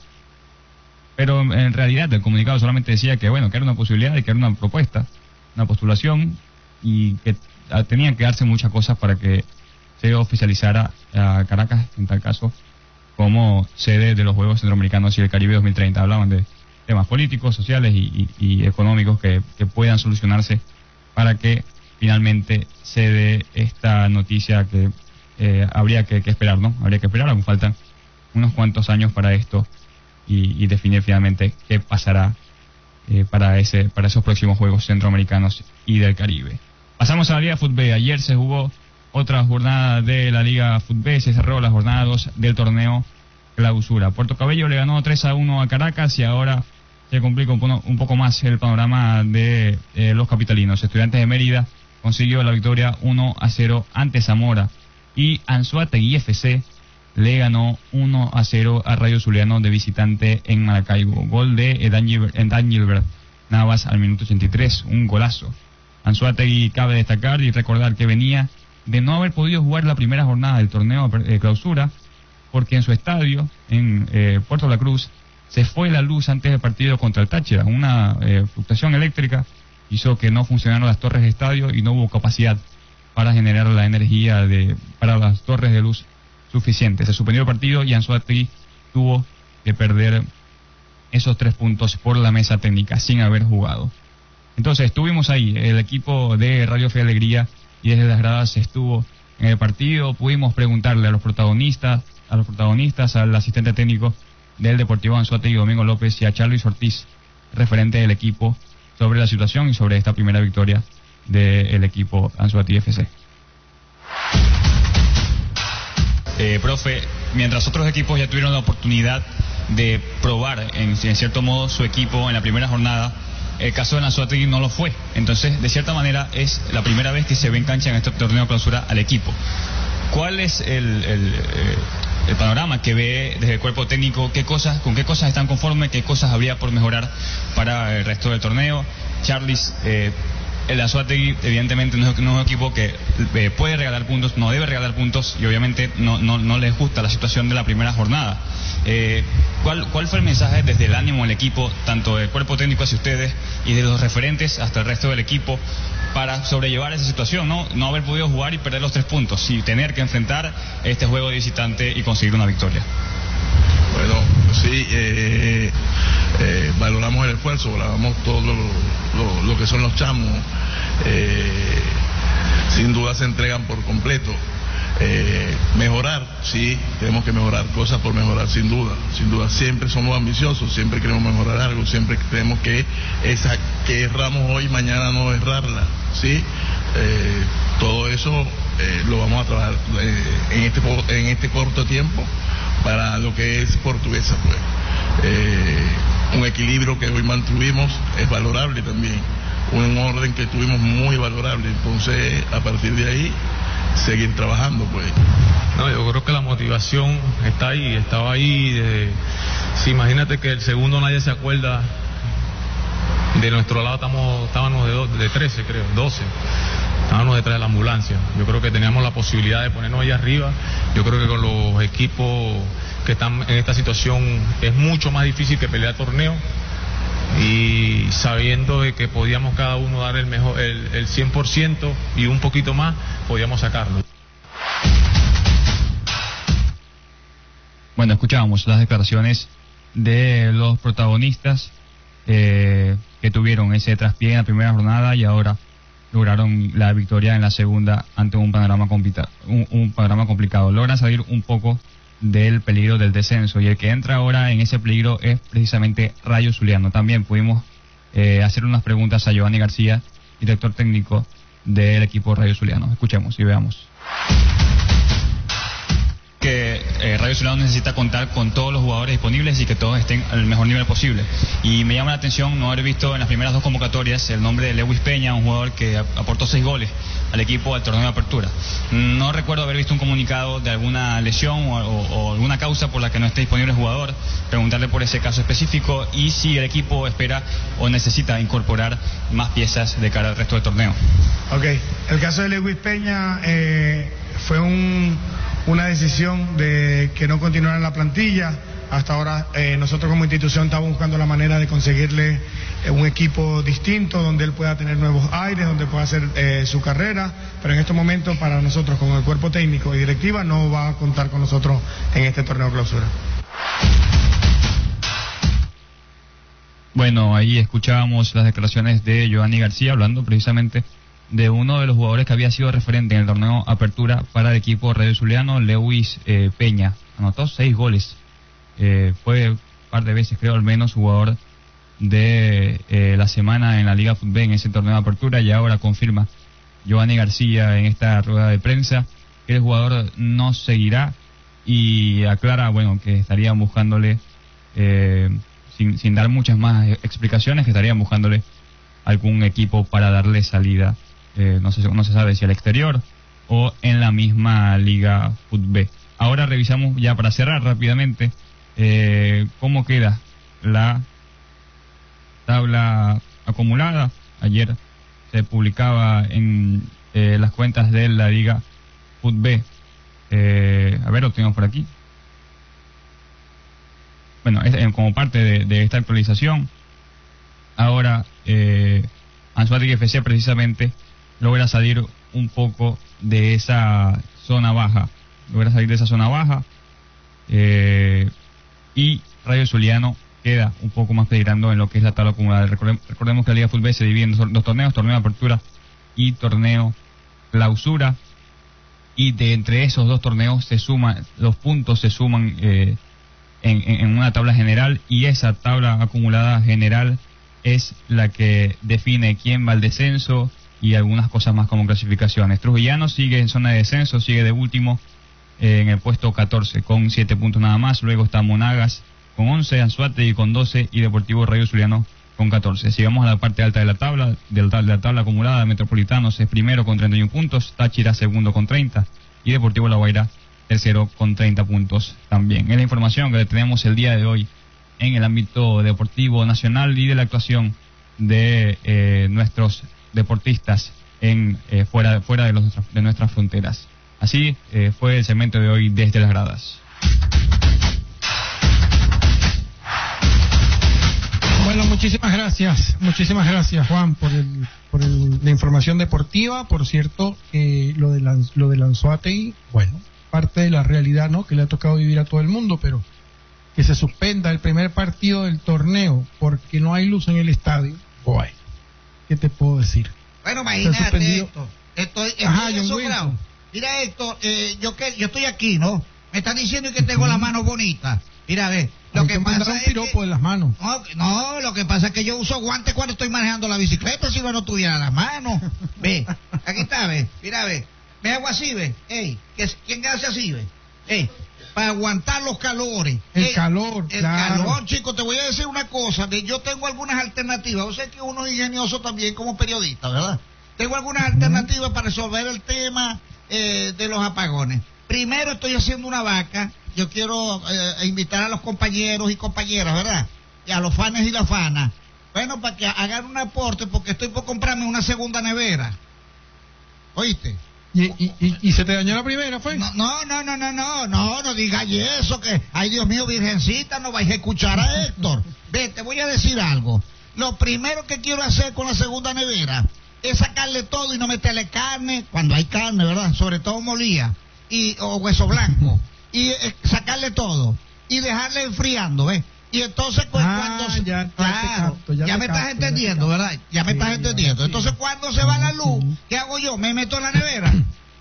Pero en realidad el comunicado solamente decía que bueno, que era una posibilidad y que era una propuesta, una postulación, y que a, tenían que darse muchas cosas para que se oficializara a Caracas, en tal caso, como sede de los Juegos Centroamericanos y del Caribe dos mil treinta. Hablaban de temas políticos, sociales y, y, y económicos que, que puedan solucionarse para que finalmente se dé esta noticia que eh, habría que, que esperar, ¿no? Habría que esperar, aún faltan unos cuantos años para esto y, y definir finalmente qué pasará eh, para ese para esos próximos Juegos Centroamericanos y del Caribe. Pasamos a la Liga Fútbol. Ayer se jugó otra jornada de la Liga Fútbol, se cerró la jornada dos del torneo Clausura. Puerto Cabello le ganó tres a uno a Caracas y ahora se complica un, un poco más el panorama de eh, los capitalinos. Estudiantes de Mérida consiguió la victoria uno a cero ante Zamora y Anzoátegui F C le ganó uno a cero a Rayo Zuliano de visitante en Maracaibo. Gol de Edan Gilbert Navas al minuto ochenta y tres, un golazo. Anzoátegui cabe destacar y recordar que venía de no haber podido jugar la primera jornada del torneo eh, Clausura porque en su estadio, en eh, Puerto La Cruz, se fue la luz antes del partido contra el Táchira. Una eh, fluctuación eléctrica hizo que no funcionaran las torres de estadio y no hubo capacidad para generar la energía de para las torres de luz suficiente. Se suspendió el partido y Anzoátegui tuvo que perder esos tres puntos por la mesa técnica sin haber jugado. Entonces estuvimos ahí, el equipo de Radio Fe y Alegría, y desde las gradas estuvo en el partido. Pudimos preguntarle a los protagonistas, a los protagonistas, al asistente técnico del Deportivo Anzoátegui, Domingo López, y a Charles Ortiz, referente del equipo, sobre la situación y sobre esta primera victoria del equipo Anzoátegui F C. Eh, profe, mientras otros equipos ya tuvieron la oportunidad de probar en, en cierto modo su equipo en la primera jornada, el caso de Anzoátegui no lo fue. Entonces, de cierta manera, es la primera vez que se ve en cancha en este torneo Clausura al equipo. ¿Cuál es el, el, el panorama que ve desde el cuerpo técnico? ¿Qué cosas, con qué cosas están conformes? ¿Qué cosas habría por mejorar para el resto del torneo? Charlis, eh, el Anzoátegui evidentemente no es, no es un equipo que eh, puede regalar puntos, no debe regalar puntos, y obviamente no, no, no les gusta la situación de la primera jornada. Eh, ¿cuál, ¿Cuál fue el mensaje desde el ánimo del equipo, tanto del cuerpo técnico hacia ustedes y de los referentes hasta el resto del equipo, para sobrellevar esa situación, no no haber podido jugar y perder los tres puntos y tener que enfrentar este juego de visitante y conseguir una victoria? Bueno, sí, eh, eh, valoramos el esfuerzo, valoramos todo lo, lo, lo que son los chamos, eh, sin duda se entregan por completo. Eh, mejorar, sí, tenemos que mejorar, cosas por mejorar, sin duda, sin duda, siempre somos ambiciosos, siempre queremos mejorar algo, siempre creemos que esa que erramos hoy, mañana no errarla, sí, eh, todo eso eh, lo vamos a trabajar eh, en este en este corto tiempo para lo que es Portuguesa, pues, eh, un equilibrio que hoy mantuvimos es valorable también, un orden que tuvimos muy valorable, entonces a partir de ahí seguir trabajando, pues. No, yo creo que la motivación está ahí, estaba ahí. De, si imagínate que el segundo nadie se acuerda, de nuestro lado estamos, estábamos de, do, de trece, creo, doce. Estábamos detrás de la ambulancia. Yo creo que teníamos la posibilidad de ponernos ahí arriba. Yo creo que con los equipos que están en esta situación es mucho más difícil que pelear torneo. Y sabiendo de que podíamos cada uno dar el mejor el, el cien por ciento y un poquito más, podíamos sacarlo. Bueno, escuchábamos las declaraciones de los protagonistas eh, que tuvieron ese traspié en la primera jornada y ahora lograron la victoria en la segunda ante un panorama complicado, un, un panorama complicado. Logran salir un poco del peligro del descenso y el que entra ahora en ese peligro es precisamente Rayo Zuliano. También pudimos eh, hacer unas preguntas a Giovanni García, director técnico del equipo Rayo Zuliano. Escuchemos y veamos. Que eh, Rayo Zuliano necesita contar con todos los jugadores disponibles y que todos estén al mejor nivel posible. Y me llama la atención no haber visto en las primeras dos convocatorias el nombre de Lewis Peña, un jugador que aportó seis goles al equipo al torneo de apertura. No recuerdo haber visto un comunicado de alguna lesión o, o, o alguna causa por la que no esté disponible el jugador, preguntarle por ese caso específico y si el equipo espera o necesita incorporar más piezas de cara al resto del torneo. Ok, el caso de Lewis Peña eh, fue un... una decisión de que no continuara en la plantilla. Hasta ahora eh, nosotros como institución estamos buscando la manera de conseguirle eh, un equipo distinto donde él pueda tener nuevos aires, donde pueda hacer eh, su carrera, pero en estos momentos para nosotros con el cuerpo técnico y directiva no va a contar con nosotros en este torneo clausura. Bueno, ahí escuchábamos las declaraciones de Giovanni García hablando precisamente de uno de los jugadores que había sido referente en el torneo Apertura para el equipo Rayo Zuliano, Lewis eh, Peña. Anotó seis goles. Eh, fue un par de veces, creo, al menos jugador de eh, la semana en la Liga Fútbol en ese torneo de Apertura, y ahora confirma Giovanni García en esta rueda de prensa que el jugador no seguirá y aclara, bueno, que estarían buscándole, eh, sin, sin dar muchas más explicaciones, que estarían buscándole algún equipo para darle salida. Eh, no, se, no se sabe si al exterior o en la misma Liga Fútbol. Ahora revisamos ya para cerrar rápidamente eh, cómo queda la tabla acumulada. Ayer se publicaba en eh, las cuentas de la Liga Fútbol. Eh, a ver, lo tengo por aquí. Bueno, es, eh, como parte de, de esta actualización, ahora eh, Anzoátegui F C precisamente logra salir un poco de esa zona baja, logra salir de esa zona baja eh, y Rayo Zuliano queda un poco más peligrando en lo que es la tabla acumulada. Recordemos, recordemos que la Liga Fútbol se divide en dos torneos, torneo de apertura y torneo clausura, y de entre esos dos torneos se suman, los puntos se suman eh, en, en una tabla general, y esa tabla acumulada general es la que define quién va al descenso y algunas cosas más como clasificaciones. Trujillano sigue en zona de descenso, sigue de último eh, en el puesto catorce con siete puntos nada más. Luego está Monagas con once, Anzoátegui con doce y Deportivo Rayo Zuliano con catorce. Si vamos a la parte alta de la tabla, de la, de la tabla acumulada, Metropolitanos es primero con treinta y uno puntos, Táchira segundo con treinta y Deportivo La Guaira tercero con treinta puntos también. Es la información que tenemos el día de hoy en el ámbito deportivo nacional y de la actuación de eh, nuestros deportistas en eh, fuera fuera de, los, de nuestras fronteras. Así eh, fue el segmento de hoy desde las gradas. Bueno, muchísimas gracias, muchísimas gracias Juan por el, por el, la información deportiva. Por cierto, eh, lo de la, lo de Anzoátegui, bueno, parte de la realidad, ¿no?, que le ha tocado vivir a todo el mundo, pero que se suspenda el primer partido del torneo porque no hay luz en el estadio, guay. ¿Qué te puedo decir? Bueno, imagínate esto. Estoy, estoy Ajá, asombrado. Mira esto, eh, yo que yo estoy aquí, ¿no? Me están diciendo que tengo uh-huh. las manos bonitas. Mira, a ver, lo que pasa es piropo que, de las manos. No, no, lo que pasa es que yo uso guantes cuando estoy manejando la bicicleta, si no, no tuviera las manos. Ve, aquí está, ve, mira, ve. Me hago así, ve. Ey, ¿quién hace así, ve? Ey, para aguantar los calores. El Ey, calor, El claro. calor, chicos, te voy a decir una cosa. De, yo tengo algunas alternativas. Yo sé que uno es ingenioso también como periodista, ¿verdad? Tengo algunas alternativas para resolver el tema eh, de los apagones. Primero estoy haciendo una vaca. Yo quiero eh, invitar a los compañeros y compañeras, ¿verdad? Y a los fans y las fanas. Bueno, para que hagan un aporte, porque estoy por comprarme una segunda nevera. ¿Oíste? ¿Y, y, y, y se te dañó la primera, fue? No, no, no, no, no, no, no, no digas eso, que, ay Dios mío, virgencita, no vais a escuchar a Héctor. Ve, te voy a decir algo. Lo primero que quiero hacer con la segunda nevera es sacarle todo y no meterle carne, cuando hay carne, ¿verdad? Sobre todo molía, y, o hueso blanco, y eh, sacarle todo, y dejarle enfriando, ¿ves? Y entonces pues, ah, cuando se, ya, ya claro, capto, ya ya me capto, estás entendiendo, ya ¿verdad? Ya me sí, estás entendiendo. sí. Entonces cuando se va la luz, ¿qué hago yo? Me meto en la nevera.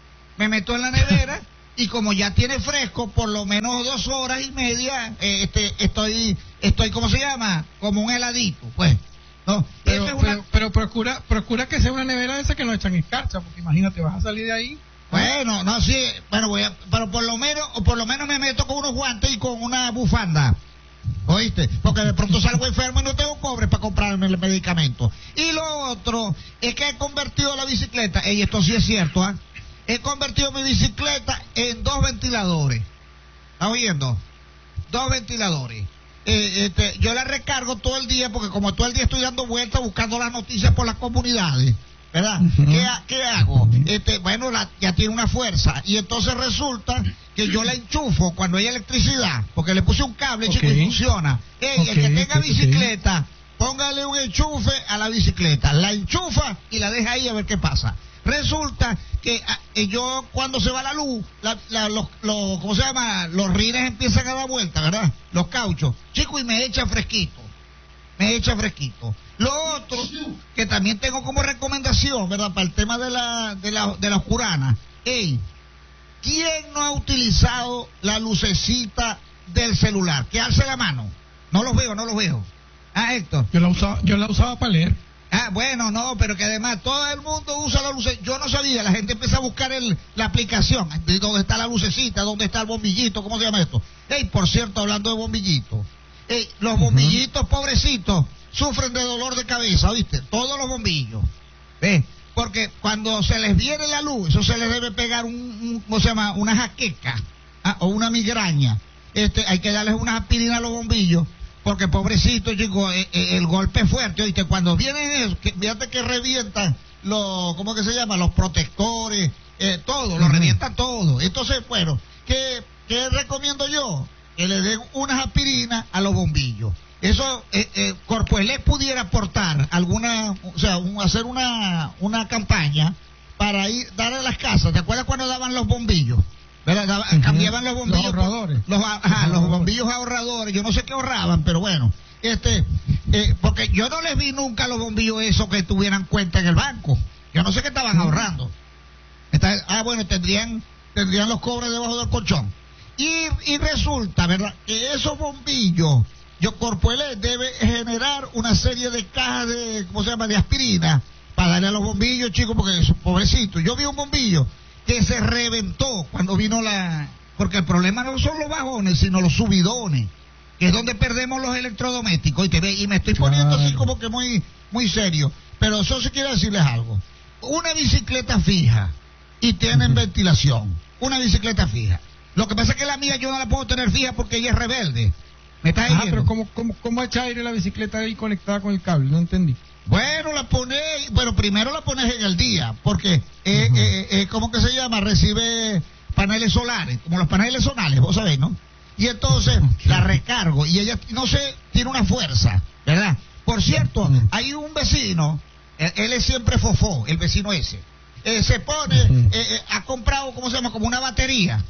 Me meto en la nevera y como ya tiene fresco, por lo menos dos horas y media, eh, este, estoy, estoy, ¿cómo se llama? Como un heladito, pues. No, pero, eso es una... pero, pero procura, procura que sea una nevera de esa que no echan escarcha, porque imagínate, vas a salir de ahí. Bueno, no, sí, bueno, voy a, pero por lo menos, o por lo menos me meto con unos guantes y con una bufanda. ¿Oíste? Porque de pronto salgo enfermo y no tengo cobre para comprarme el medicamento. Y lo otro es que he convertido la bicicleta, y esto sí es cierto, ¿ah? ¿eh? He convertido mi bicicleta en dos ventiladores. ¿Estás oyendo? Dos ventiladores. Eh, este, yo la recargo todo el día porque como todo el día estoy dando vueltas buscando las noticias por las comunidades, ¿verdad? Uh-huh. ¿Qué, ¿Qué hago? Este, bueno, la, ya tiene una fuerza y entonces resulta que yo la enchufo cuando hay electricidad porque le puse un cable, okay, chico, y funciona. Ey, okay, el que tenga okay, bicicleta, póngale un enchufe a la bicicleta, la enchufa y la deja ahí a ver qué pasa. Resulta que eh, yo cuando se va la luz, la, la, los, los, ¿cómo se llama? Los rines empiezan a dar vuelta, ¿verdad? Los cauchos, chico, y me echa fresquito, me echa fresquito. Lo otro, que también tengo como recomendación, ¿verdad? Para el tema de la, de la, de la oscurana, ey, ¿quién no ha utilizado la lucecita del celular? Que alce la mano. No los veo, no los veo. Ah, Héctor. Yo la usaba, yo la usaba para leer. Ah, bueno, no, pero que además todo el mundo usa la lucecita. Yo no sabía, la gente empieza a buscar el, la aplicación, de dónde está la lucecita, dónde está el bombillito, ¿cómo se llama esto? Ey, por cierto, hablando de bombillitos, ey, los bombillitos, uh-huh, pobrecitos, sufren de dolor de cabeza, ¿viste? Todos los bombillos, ¿ves? Porque cuando se les viene la luz, eso se les debe pegar un, un ¿cómo se llama? Una jaqueca, ¿ah? O una migraña. Este, hay que darles una aspirina a los bombillos. Porque pobrecito, chico, eh, eh, el golpe es fuerte, oíste, cuando vienen eso, que, fíjate que revientan los, ¿cómo que se llama? Los protectores, eh, todo, uh-huh, lo revientan todo. Entonces, bueno, ¿qué, qué recomiendo yo? Que le den unas aspirinas a los bombillos. Eso, eh, eh, Corpoelec pudiera aportar alguna, o sea, un, hacer una, una campaña para ir, dar a las casas. ¿Te acuerdas cuando daban los bombillos? ¿Verdad? Uh-huh. Cambiaban los bombillos. Los ahorradores. Los, ajá, los, los bombillos ahorradores. Yo no sé qué ahorraban, pero bueno. este eh, Porque yo no les vi nunca a los bombillos esos que tuvieran cuenta en el banco. Yo no sé qué estaban uh-huh. ahorrando. Está, ah, bueno, tendrían tendrían los cobres debajo del colchón. Y, y resulta, ¿verdad? Que esos bombillos, yo Corpoelec debe generar una serie de cajas de, ¿cómo se llama? De aspirina para darle a los bombillos, chicos, porque pobrecitos. Yo vi un bombillo que se reventó cuando vino la... Porque el problema no son los bajones, sino los subidones, que es donde perdemos los electrodomésticos. Y, te ve, y me estoy poniendo claro. así como que muy muy serio. Pero eso sí quiero decirles algo. Una bicicleta fija y tienen uh-huh. ventilación. Una bicicleta fija. Lo que pasa es que la mía yo no la puedo tener fija porque ella es rebelde. ¿Me estás diciendo? Ah, pero ¿cómo, cómo, cómo echa aire la bicicleta ahí conectada con el cable? No entendí. Bueno, la pones, bueno, primero la pones en el día, porque, eh, uh-huh. eh, eh, ¿cómo que se llama? Recibe paneles solares, como los paneles solares, vos sabés, ¿no? Y entonces okay. la recargo, y ella, no sé, tiene una fuerza, ¿verdad? Por cierto, uh-huh. hay un vecino, él, él es siempre fofó, el vecino ese, eh, se pone, uh-huh. eh, eh, ha comprado, ¿cómo se llama? Como una batería,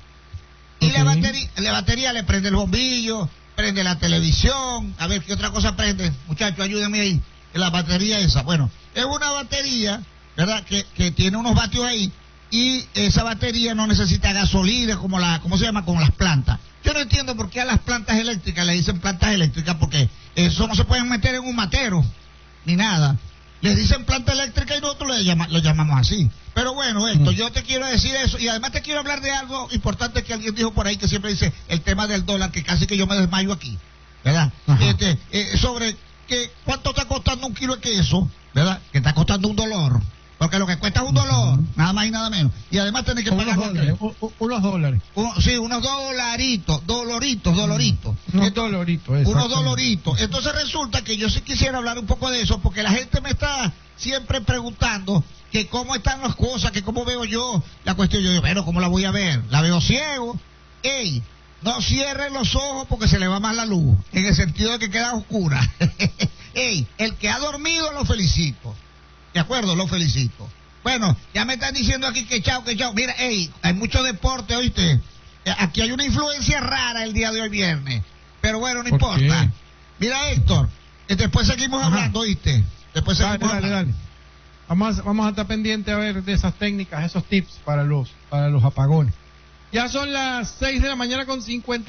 y okay. la batería, la batería le prende el bombillo, prende la televisión, a ver qué otra cosa prende, muchachos, ayúdenme ahí. La batería esa, bueno, es una batería, ¿verdad? Que, que tiene unos vatios ahí y esa batería no necesita gasolina como la, ¿cómo se llama? Como las plantas. Yo no entiendo por qué a las plantas eléctricas le dicen plantas eléctricas, porque eso no se pueden meter en un matero ni nada. Les dicen planta eléctrica y nosotros le llama, lo llamamos así. Pero bueno, esto, mm. yo te quiero decir eso y además te quiero hablar de algo importante que alguien dijo por ahí que siempre dice el tema del dólar, que casi que yo me desmayo aquí, ¿verdad? Este, eh, sobre que cuánto está costando un kilo de queso, ¿verdad? Que está costando un dolor, porque lo que cuesta es un dolor, nada más y nada menos, y además tenés que pagar unos dólares, u, unos dólares. Uno, sí, unos dolaritos, doloritos, doloritos, unos doloritos, unos doloritos. Entonces resulta que yo sí quisiera hablar un poco de eso, porque la gente me está siempre preguntando que cómo están las cosas, que cómo veo yo la cuestión. Yo digo, bueno, ¿cómo la voy a ver? La veo ciego. Ey, no cierren los ojos porque se le va más la luz, en el sentido de que queda oscura. Ey, el que ha dormido lo felicito. ¿De acuerdo? Lo felicito. Bueno, ya me están diciendo aquí que chao, que chao. Mira, ey, hay mucho deporte, ¿oíste? Aquí hay una influencia rara el día de hoy viernes. Pero bueno, no importa. Mira, Héctor, eh, después seguimos Ajá. hablando, ¿oíste? Después Dale, seguimos dale, hablando. dale. Vamos a, vamos a estar pendientes a ver de esas técnicas, esos tips para los, para los apagones. Ya son las seis de la mañana con cincuenta.